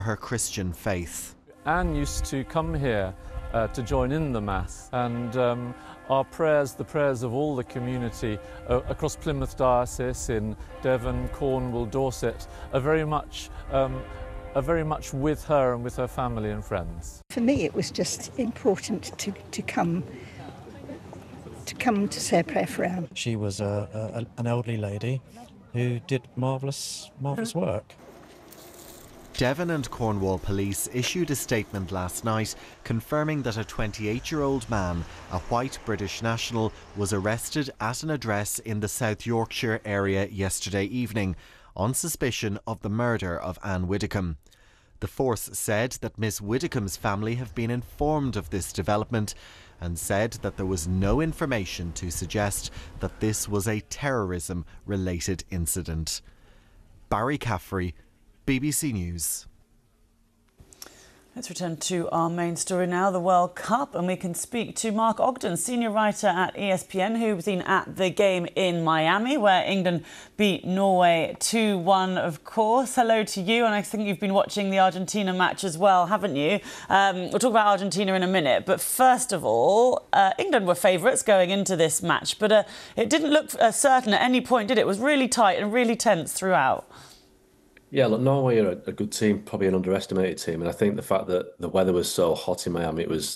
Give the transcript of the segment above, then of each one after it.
her Christian faith. Anne used to come here to join in the Mass, and our prayers, the prayers of all the community across Plymouth Diocese, in Devon, Cornwall, Dorset, are very much with her and with her family and friends. For me, it was just important to come to say a prayer for Anne. She was an elderly lady who did marvellous work. Devon and Cornwall police issued a statement last night confirming that a 28-year-old man, a white British national, was arrested at an address in the South Yorkshire area yesterday evening on suspicion of the murder of Anne Widdecombe. The force said that Miss Widdecombe's family have been informed of this development and said that there was no information to suggest that this was a terrorism-related incident. Barry Caffrey, BBC News. Let's return to our main story now, the World Cup, and we can speak to Mark Ogden, senior writer at ESPN, who's been at the game in Miami, where England beat Norway 2-1, of course. Hello to you, and I think you've been watching the Argentina match as well, haven't you? We'll talk about Argentina in a minute, but first of all, England were favourites going into this match, but it didn't look certain at any point, did it? It was really tight and really tense throughout. Yeah, look, Norway are a good team, probably an underestimated team, and I think the fact that the weather was so hot in Miami, it was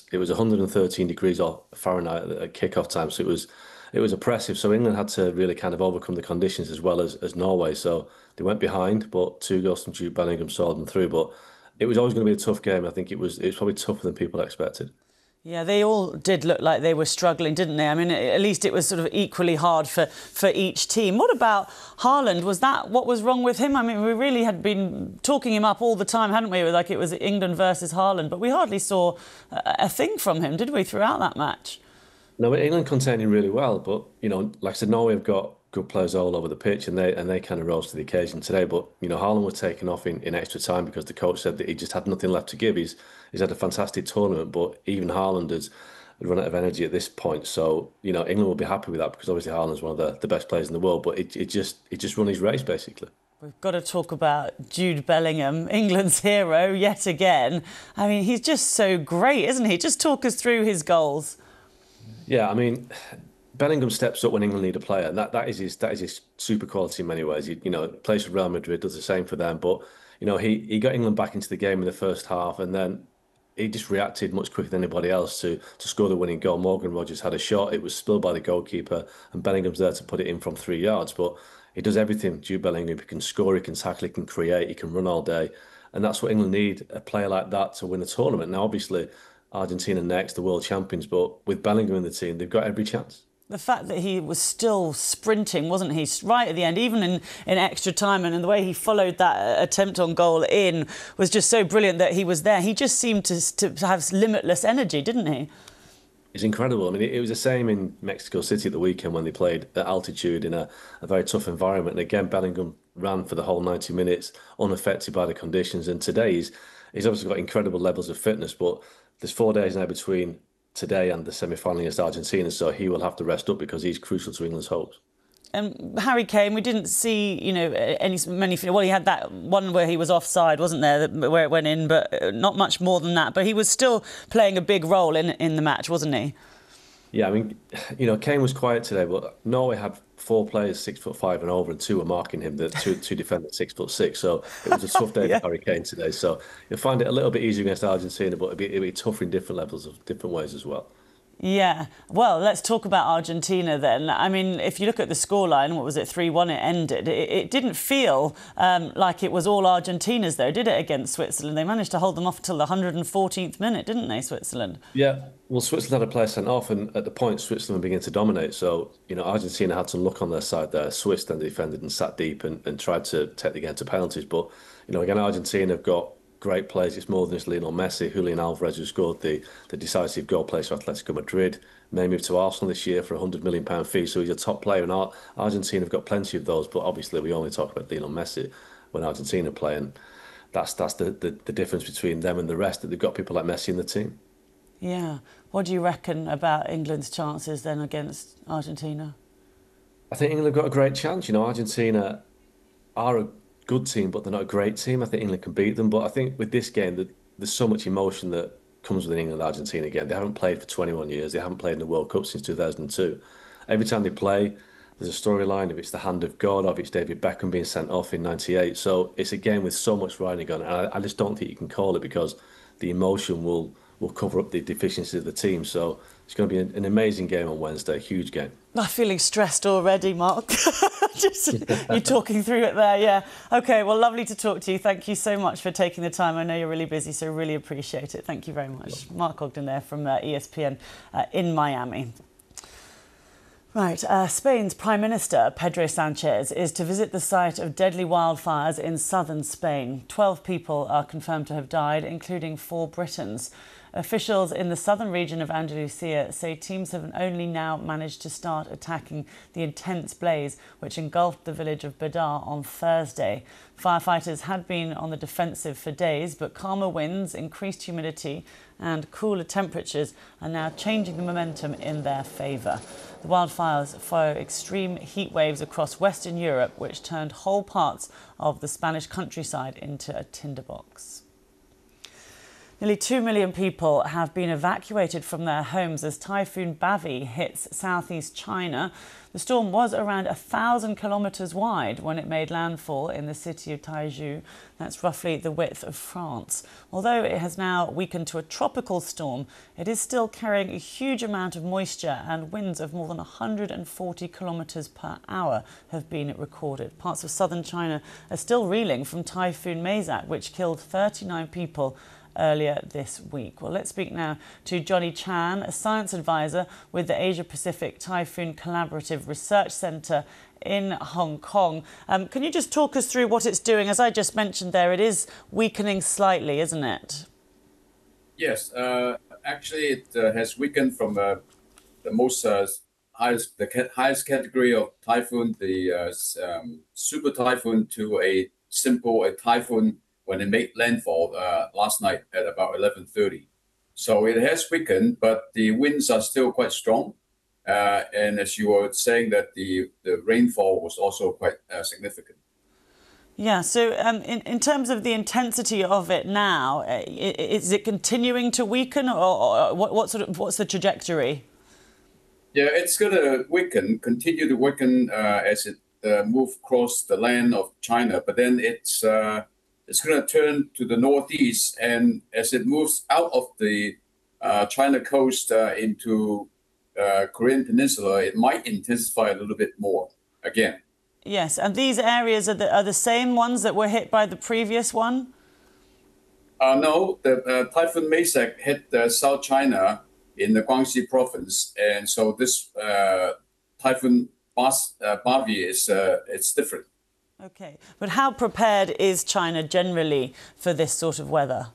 113 degrees Fahrenheit at kickoff time, so it was oppressive. So England had to really kind of overcome the conditions as well as Norway. So they went behind, but 2 goals from Jude Bellingham saw them through. But it was always going to be a tough game. I think it was probably tougher than people expected. Yeah, they all did look like they were struggling, didn't they? I mean, at least it was sort of equally hard for each team. What about Haaland? Was that what was wrong with him? I mean, we really had been talking him up all the time, hadn't we? Like it was England versus Haaland, but we hardly saw a thing from him, did we, throughout that match? No, England contained him really well, but, you know, like I said, Norway have got good players all over the pitch, and they kind of rose to the occasion today. But, you know, Haaland was taken off in extra time because the coach said that he just had nothing left to give. He's had a fantastic tournament, but even Haaland has run out of energy at this point. So, you know, England will be happy with that because obviously Haaland's one of the best players in the world, but it just run his race, basically. We've got to talk about Jude Bellingham, England's hero yet again. I mean, he's just so great, isn't he? Just talk us through his goals. Yeah, I mean, Bellingham steps up when England need a player, and that is his super quality in many ways. You know, plays for Real Madrid, does the same for them. But, you know, he got England back into the game in the first half, and then he just reacted much quicker than anybody else to score the winning goal. Morgan Rogers had a shot, it was spilled by the goalkeeper, and Bellingham's there to put it in from 3 yards. But he does everything, Jude Bellingham. He can score, he can tackle, he can create, he can run all day. And that's what England need, a player like that to win a tournament. Now, obviously, Argentina next, the world champions, but with Bellingham in the team, they've got every chance. The fact that he was still sprinting, wasn't he, right at the end, even in extra time, and the way he followed that attempt on goal in was just so brilliant that he was there. He just seemed to have limitless energy, didn't he? It's incredible. I mean, it was the same in Mexico City at the weekend when they played at altitude in a very tough environment. And again, Bellingham ran for the whole 90 minutes, unaffected by the conditions. And today, he's obviously got incredible levels of fitness, but there's 4 days now between today and the semi-final against Argentina, so he will have to rest up because he's crucial to England's hopes. And Harry Kane, we didn't see, you know, many. Well, he had that one where he was offside, wasn't there, where it went in, but not much more than that. But he was still playing a big role in the match, wasn't he? Yeah, I mean, you know, Kane was quiet today, but Norway had 4 players 6'5" and over, and 2 were marking him. The two defenders 6'6", so it was a tough day for Harry Kane today. So you'll find it a little bit easier against Argentina, but it'll be tougher in different levels, of different ways as well. Yeah, well, let's talk about Argentina then. I mean, if you look at the scoreline, what was it, 3-1 it ended, it didn't feel like it was all Argentina's, though, did it, against Switzerland? They managed to hold them off until the 114th minute, didn't they, Switzerland? Yeah, well, Switzerland had a player sent off, and at the point, Switzerland began to dominate. So, you know, Argentina had some luck on their side there. Swiss then defended and sat deep and tried to take the game to penalties. But, you know, again, Argentina have got great players. It's more than just Lionel Messi. Julian Alvarez, who scored the decisive goal, plays for Atletico Madrid, may move to Arsenal this year for a £100 million fee, so he's a top player. And Argentina have got plenty of those, but obviously we only talk about Lionel Messi when Argentina play, and that's the difference between them and the rest, that they've got people like Messi in the team. Yeah. What do you reckon about England's chances then against Argentina? I think England have got a great chance. You know, Argentina are a good team, but they're not a great team. I think England can beat them. But I think with this game, there's so much emotion that comes with England and Argentina again. They haven't played for 21 years. They haven't played in the World Cup since 2002. Every time they play, there's a storyline. If it's the hand of God, or if it's David Beckham being sent off in '98. So it's a game with so much riding on it. And I just don't think you can call it, because the emotion will cover up the deficiencies of the team. So it's going to be an amazing game on Wednesday, huge game. I'm feeling stressed already, Mark. Just you talking through it there, yeah. OK, well, lovely to talk to you. Thank you so much for taking the time. I know you're really busy, so really appreciate it. Thank you very much. Mark Ogden there from ESPN in Miami. Right, Spain's Prime Minister, Pedro Sanchez, is to visit the site of deadly wildfires in southern Spain. 12 people are confirmed to have died, including 4 Britons. Officials in the southern region of Andalusia say teams have only now managed to start attacking the intense blaze which engulfed the village of Badar on Thursday. Firefighters had been on the defensive for days, but calmer winds, increased humidity and cooler temperatures are now changing the momentum in their favour. The wildfires follow extreme heat waves across Western Europe, which turned whole parts of the Spanish countryside into a tinderbox. Nearly 2 million people have been evacuated from their homes as Typhoon Bavi hits southeast China. The storm was around 1,000 kilometres wide when it made landfall in the city of Taizhou. That's roughly the width of France. Although it has now weakened to a tropical storm, it is still carrying a huge amount of moisture, and winds of more than 140 kilometres per hour have been recorded. Parts of southern China are still reeling from Typhoon Maysak, which killed 39 people earlier this week. Well, let's speak now to Johnny Chan, a science advisor with the Asia Pacific Typhoon Collaborative Research Centre in Hong Kong. Can you just talk us through what it's doing? As I just mentioned there, it is weakening slightly, isn't it? Yes, actually it has weakened from the highest category of typhoon, the super typhoon, to a typhoon when it made landfall last night at about 11:30. So it has weakened, but the winds are still quite strong. And as you were saying, that the rainfall was also quite significant. Yeah, so in terms of the intensity of it now, is it continuing to weaken, or what's the trajectory? Yeah, it's going to continue to weaken as it moves across the land of China, but then it's going to turn to the northeast, and as it moves out of the China coast into Korean Peninsula, it might intensify a little bit more again. Yes, and these areas are the same ones that were hit by the previous one? No, the Typhoon Maysak hit South China in the Guangxi province, and so this Typhoon Bavi is it's different. Okay, but how prepared is China generally for this sort of weather?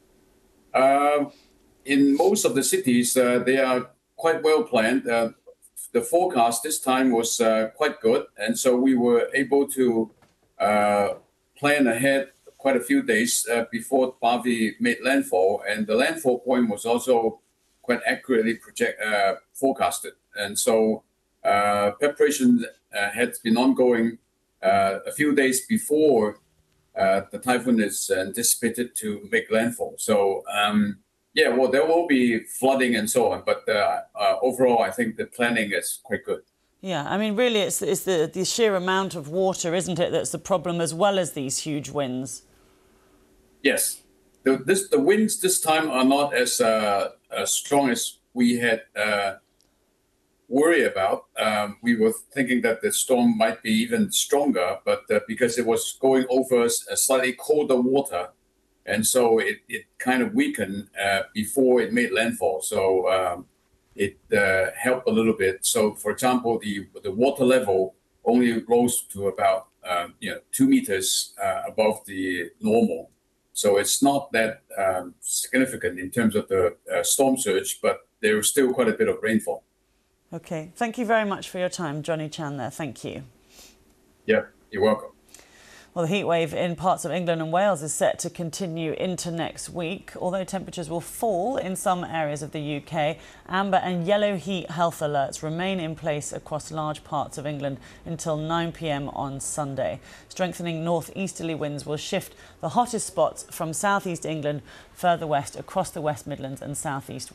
In most of the cities, they are quite well planned. The forecast this time was quite good, and so we were able to plan ahead quite a few days before Bavi made landfall, and the landfall point was also quite accurately forecasted. And so preparation had been ongoing a few days before the typhoon is anticipated to make landfall. So yeah, well, there will be flooding and so on, but overall, I think the planning is quite good. Yeah, I mean, really, it's the sheer amount of water, isn't it, that's the problem, as well as these huge winds? Yes. The winds this time are not as strong as we had worry about. We were thinking that the storm might be even stronger, but because it was going over a slightly colder water, and so it kind of weakened before it made landfall. So it helped a little bit. So, for example, the water level only rose to about 2 meters above the normal. So it's not that significant in terms of the storm surge, but there was still quite a bit of rainfall. OK, thank you very much for your time, Johnny Chan there. Thank you. Yeah, you're welcome. Well, the heatwave in parts of England and Wales is set to continue into next week, although temperatures will fall in some areas of the UK. Amber and yellow heat health alerts remain in place across large parts of England until 9 p.m. on Sunday. Strengthening northeasterly winds will shift the hottest spots from southeast England further west across the West Midlands and southeast